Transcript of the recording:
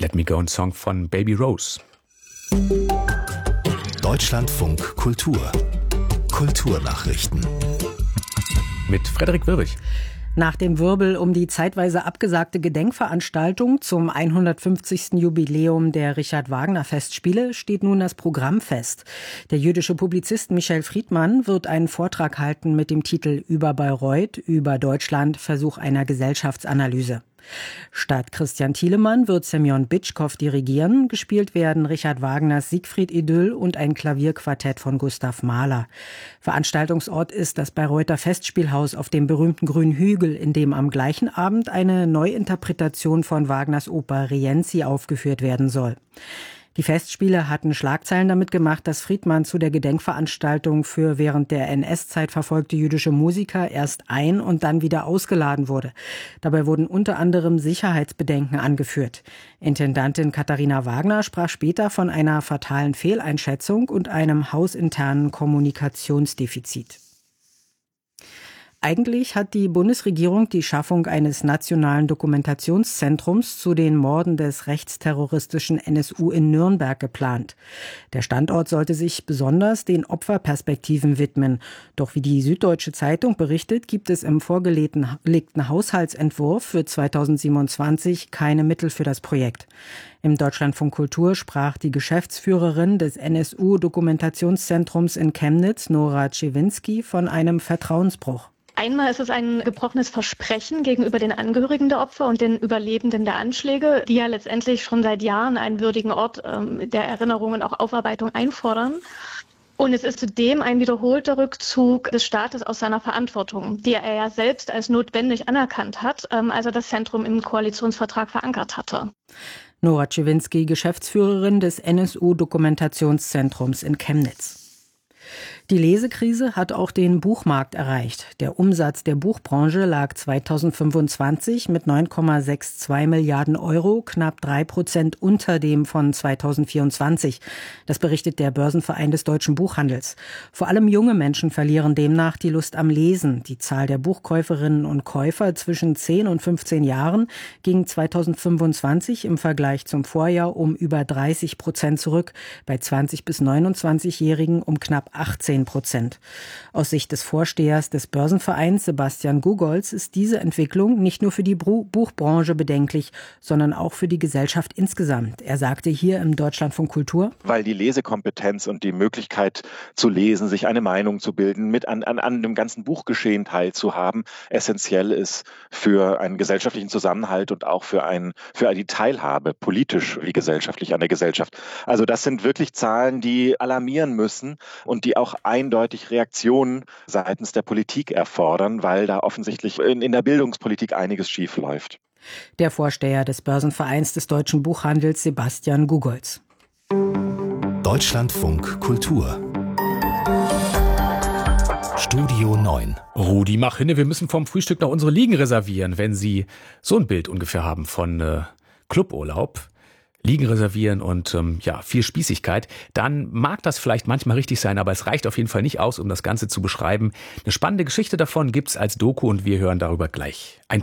Let Me Go, ein Song von Baby Rose. Deutschlandfunk Kultur. Kulturnachrichten. Mit Frederik Wirwig. Nach dem Wirbel um die zeitweise abgesagte Gedenkveranstaltung zum 150. Jubiläum der Richard-Wagner-Festspiele steht nun das Programm fest. Der jüdische Publizist Michel Friedmann wird einen Vortrag halten mit dem Titel »Über Bayreuth, über Deutschland, Versuch einer Gesellschaftsanalyse«. Statt Christian Thielemann wird Semyon Bitschkow dirigieren. Gespielt werden Richard Wagners Siegfried-Idyll und ein Klavierquartett von Gustav Mahler. Veranstaltungsort ist das Bayreuther Festspielhaus auf dem berühmten Grünen Hügel, in dem am gleichen Abend eine Neuinterpretation von Wagners Oper Rienzi aufgeführt werden soll. Die Festspiele hatten Schlagzeilen damit gemacht, dass Friedmann zu der Gedenkveranstaltung für während der NS-Zeit verfolgte jüdische Musiker erst ein- und dann wieder ausgeladen wurde. Dabei wurden unter anderem Sicherheitsbedenken angeführt. Intendantin Katharina Wagner sprach später von einer fatalen Fehleinschätzung und einem hausinternen Kommunikationsdefizit. Eigentlich hat die Bundesregierung die Schaffung eines nationalen Dokumentationszentrums zu den Morden des rechtsterroristischen NSU in Nürnberg geplant. Der Standort sollte sich besonders den Opferperspektiven widmen. Doch wie die Süddeutsche Zeitung berichtet, gibt es im vorgelegten Haushaltsentwurf für 2027 keine Mittel für das Projekt. Im Deutschlandfunk Kultur sprach die Geschäftsführerin des NSU-Dokumentationszentrums in Chemnitz, Nora Czewinski, von einem Vertrauensbruch. Einmal ist es ein gebrochenes Versprechen gegenüber den Angehörigen der Opfer und den Überlebenden der Anschläge, die ja letztendlich schon seit Jahren einen würdigen Ort der Erinnerung und auch Aufarbeitung einfordern. Und es ist zudem ein wiederholter Rückzug des Staates aus seiner Verantwortung, die er ja selbst als notwendig anerkannt hat, als er das Zentrum im Koalitionsvertrag verankert hatte. Nora Czewinski, Geschäftsführerin des NSU-Dokumentationszentrums in Chemnitz. Die Lesekrise hat auch den Buchmarkt erreicht. Der Umsatz der Buchbranche lag 2025 mit 9,62 Milliarden Euro knapp 3% unter dem von 2024. Das berichtet der Börsenverein des deutschen Buchhandels. Vor allem junge Menschen verlieren demnach die Lust am Lesen. Die Zahl der Buchkäuferinnen und Käufer zwischen 10 und 15 Jahren ging 2025 im Vergleich zum Vorjahr um über 30% zurück, bei 20- bis 29-Jährigen um knapp 18%. Aus Sicht des Vorstehers des Börsenvereins, Sebastian Gugolz, ist diese Entwicklung nicht nur für die Buchbranche bedenklich, sondern auch für die Gesellschaft insgesamt. Er sagte hier im Deutschlandfunk Kultur: Weil die Lesekompetenz und die Möglichkeit zu lesen, sich eine Meinung zu bilden, mit an dem ganzen Buchgeschehen teilzuhaben, essentiell ist für einen gesellschaftlichen Zusammenhalt und auch für die Teilhabe, politisch wie gesellschaftlich an der Gesellschaft. Also das sind wirklich Zahlen, die alarmieren müssen und die auch eindeutig Reaktionen seitens der Politik erfordern, weil da offensichtlich in der Bildungspolitik einiges schief läuft. Der Vorsteher des Börsenvereins des deutschen Buchhandels, Sebastian Gugolz. Deutschlandfunk Kultur. Studio 9. Rudi, mach hin, wir müssen vom Frühstück noch unsere Liegen reservieren, wenn Sie so ein Bild ungefähr haben von Cluburlaub. Liegen reservieren und viel Spießigkeit, dann mag das vielleicht manchmal richtig sein, aber es reicht auf jeden Fall nicht aus, um das Ganze zu beschreiben. Eine spannende Geschichte davon gibt's als Doku und wir hören darüber gleich ein